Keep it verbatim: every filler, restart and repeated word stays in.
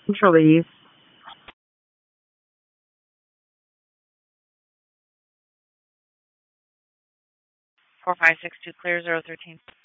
Centralese. four five six two clear, zero thirteen.